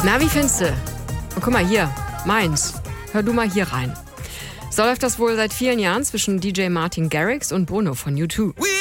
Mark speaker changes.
Speaker 1: Na, wie findest du? Oh, guck mal hier, meins. Hör du mal hier rein. So läuft das wohl seit vielen Jahren zwischen DJ Martin Garrix und Bono von U2.